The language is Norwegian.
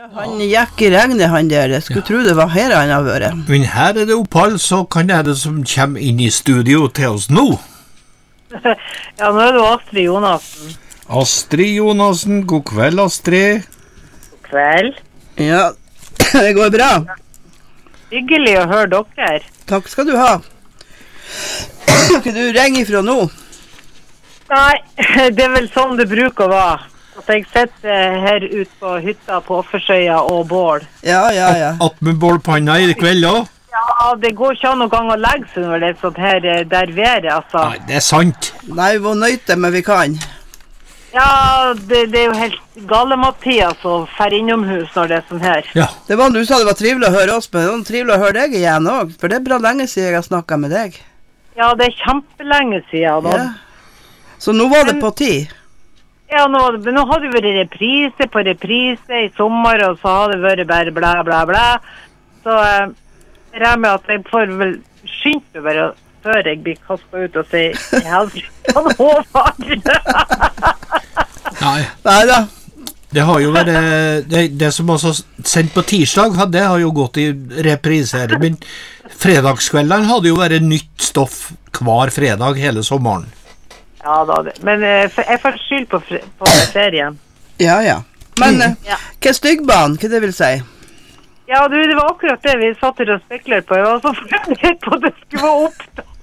Han gikk I regnet, han der. Jeg skulle tro det var her han har vært. Men her det opphold, så kan det som kommer inn I studio til oss nå. Ja, nå det Astrid Jonassen. Astrid Jonassen, god kveld, Astrid. God kveld. Ja, det går bra. Hyggelig å høre dere. Takk skal du ha. Skal du ringe ifra nå? Nei, det vel sånn det bruker å være. At jeg sitter her ute på hytta på Offersøya og bål. Ja. At med bålpanna I kveld også? Ja, det går ikke an noen gang å legge seg når det sånt her der været, altså. Nei, det sant. Nei, vi må nøyte, men vi kan. Ja, det jo helt gale, Mathias, å fære innomhus når det sånn her. Ja. Det var du sa det var trivelig å høre oss, men det var trivelig å høre deg igjen også. For det bra lenge siden jeg har snakket med deg. Ja, det kjempelenge siden nå. Ja. Så nå var det på tid. Ja, nå har det vært reprise på reprise I sommer, og så har det vært bare bla, bla, bla. Så jeg regner med at jeg får vel skyndt meg bare før jeg blir kastet ut og sier helsike han Håvard. Neida. Det har jo vært, det som også sendt på tirsdag, det har jo gått I repriser, men fredagskveldene hadde jo vært nytt stoff hver fredag hele sommeren. Ja da, men jeg får skyld på serien. Ja. Men hva styggbanen, hva det vil si? Ja, det var akkurat det vi satt til å spekulere på. Jeg var så fornøyd på at det skulle være opptatt.